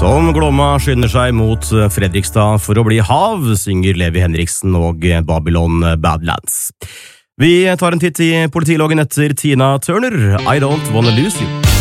Som Glomma skynder seg mot Fredrikstad for å bli hav, synger Levi Henriksen og Babylon Badlands. Vi tar en titt i politiloggen etter Tina Turner, I Don't Wanna Lose You.